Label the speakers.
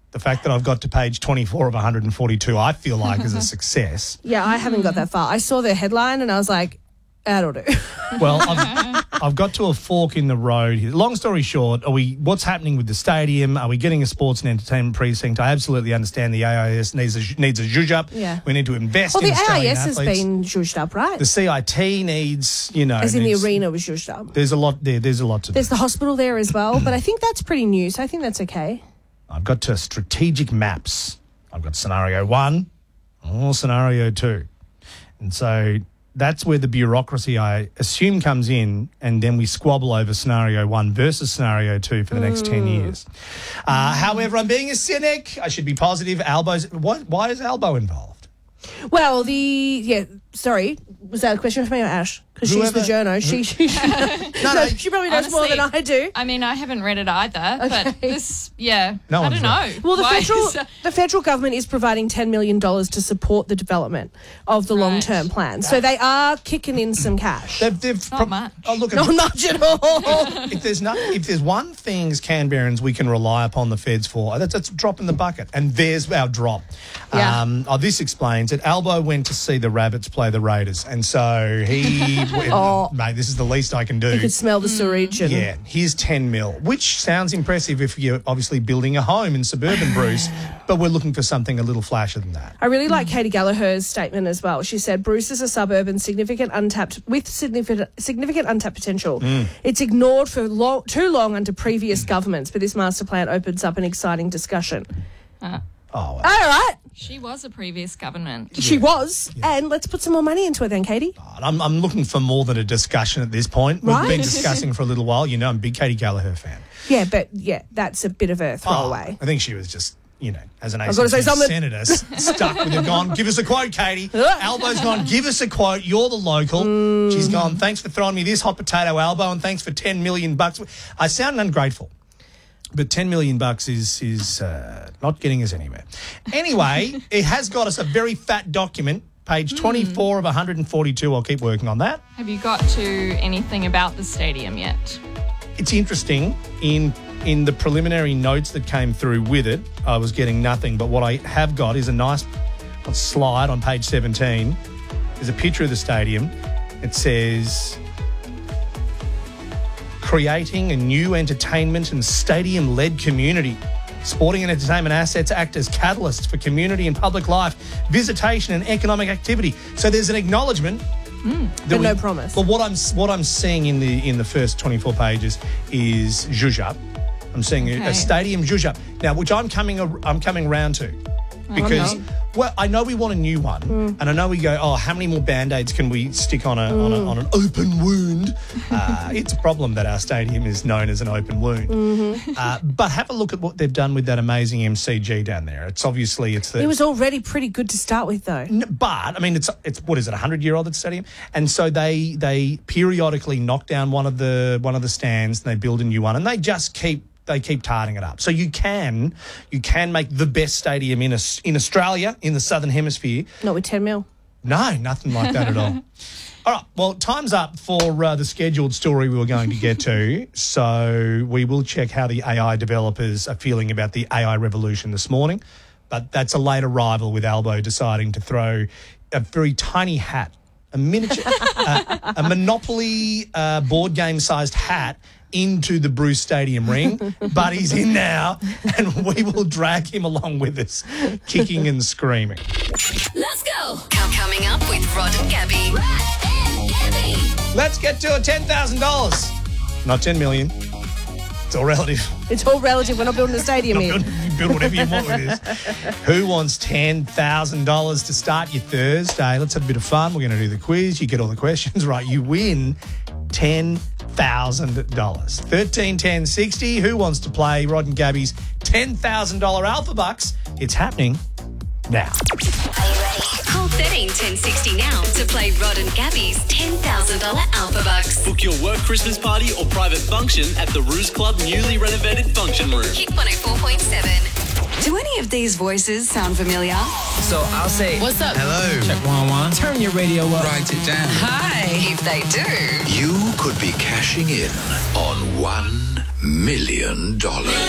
Speaker 1: The fact that I've got to page 24 of 142, I feel like is a success.
Speaker 2: Yeah, I haven't got that far. I saw the headline and I was like, that'll do.
Speaker 1: Well, I've got to a fork in the road here. Long story short, what's happening with the stadium? Are we getting a sports and entertainment precinct? I absolutely understand the AIS needs a zhuzh up.
Speaker 2: Yeah.
Speaker 1: We need to invest
Speaker 2: Well,
Speaker 1: in
Speaker 2: the
Speaker 1: Australian
Speaker 2: AIS
Speaker 1: athletes.
Speaker 2: has been zhuzhed up, right?
Speaker 1: The CIT needs,
Speaker 2: As in the arena was zhuzhed up.
Speaker 1: There's a lot there. There's a lot to do.
Speaker 2: There's the hospital there as well, but I think that's pretty new, so I think that's okay.
Speaker 1: I've got to strategic maps. I've got scenario 1 or scenario 2. And so that's where the bureaucracy, I assume, comes in, and then we squabble over scenario 1 versus scenario 2 for the next 10 years. However, I'm being a cynic. I should be positive. Albo's. Why is Albo involved?
Speaker 2: Well, sorry, was that a question for me or Ash? Because she's the journo. She she probably knows more than I do.
Speaker 3: I mean, I haven't read it either, but this, I
Speaker 1: No
Speaker 3: don't know.
Speaker 2: Well, the federal government is providing $10 million to support the development of the long-term plan. So they are kicking in some cash.
Speaker 3: Not much.
Speaker 1: Oh, look,
Speaker 2: Not much at all.
Speaker 1: if there's one thing as Canberrans we can rely upon the feds for, that's a drop in the bucket. And there's our drop.
Speaker 2: Yeah.
Speaker 1: This explains it. Albo went to see the Rabbits play the Raiders, and so he... Mate, this is the least I can do.
Speaker 2: You could smell the sewage. And
Speaker 1: Yeah, here's 10 mil, which sounds impressive if you're obviously building a home in suburban Bruce, but we're looking for something a little flashier than that.
Speaker 2: I really like Katie Gallagher's statement as well. She said, Bruce is a suburb and significant untapped potential. It's ignored for too long under previous governments, but this master plan opens up an exciting discussion. All right.
Speaker 3: She was a previous government.
Speaker 2: She was. Yeah. And let's put some more money into it then, Katie.
Speaker 1: I'm looking for more than a discussion at this point.
Speaker 2: Right?
Speaker 1: We've been discussing for a little while. You know, I'm a big Katie Gallagher fan.
Speaker 2: Yeah, but that's a bit of a throwaway.
Speaker 1: I think she was just, as an
Speaker 2: I've got to say something.
Speaker 1: senator, stuck with him, gone, give us a quote, Katie. Albo's gone, give us a quote. You're the local. She's gone, thanks for throwing me this hot potato, Albo, and thanks for $10 million. I sound ungrateful. But $10 million is not getting us anywhere. Anyway, it has got us a very fat document, page 24 of 142. I'll keep working on that.
Speaker 3: Have you got to anything about the stadium yet?
Speaker 1: It's interesting. In the preliminary notes that came through with it, I was getting nothing. But what I have got is a nice slide on page 17. There's a picture of the stadium. It says... creating a new entertainment and stadium-led community. Sporting and entertainment assets act as catalysts for community and public life, visitation and economic activity. So there's an acknowledgement.
Speaker 2: But no promise.
Speaker 1: But what I'm seeing in the first 24 pages is zhuzh up. I'm seeing a stadium zhuzh up. Now, which I'm coming round to. Because, I know we want a new one, and I know we go, how many more Band-Aids can we stick on an open wound? It's a problem that our stadium is known as an open wound. But have a look at what they've done with that amazing MCG down there. It's obviously it
Speaker 2: was already pretty good to start with, though.
Speaker 1: But I mean, it's what is it, 100-year-old stadium? And so they periodically knock down one of the stands, and they build a new one, and they just keep tarting it up. So you can make the best stadium in Australia, in the Southern Hemisphere.
Speaker 2: Not with 10 mil.
Speaker 1: No, nothing like that at all. All right, well, time's up for the scheduled story we were going to get to. So we will check how the AI developers are feeling about the AI revolution this morning. But that's a late arrival with Albo deciding to throw a very tiny hat, a miniature, a Monopoly board game-sized hat into the Bruce Stadium ring, but he's in now, and we will drag him along with us, kicking and screaming.
Speaker 4: Let's go. Coming up with Rod and Gabby. Rod and Gabby.
Speaker 1: Let's get to $10,000. Not 10 million. It's all relative.
Speaker 2: It's all relative. We're not building a stadium here.
Speaker 1: You build whatever you want with this. Who wants $10,000 to start your Thursday? Let's have a bit of fun. We're going to do the quiz. You get all the questions right. You win $10,000. $13.10.60. Who wants to play Rod and Gabby's $10,000 Alpha Bucks? It's happening now.
Speaker 4: Are you ready? Call 131060 now to play Rod and Gabby's $10,000 Alpha Bucks.
Speaker 5: Book your work, Christmas party or private function at the Ruse Club newly renovated function room.
Speaker 4: Hit 104.7. Do any of these voices sound familiar?
Speaker 6: So I'll say,
Speaker 7: what's up?
Speaker 6: Hello.
Speaker 7: Check 1-1.
Speaker 6: Turn your radio up.
Speaker 7: Write it down.
Speaker 4: Hi. If they do,
Speaker 8: you could be cashing in on $1 million.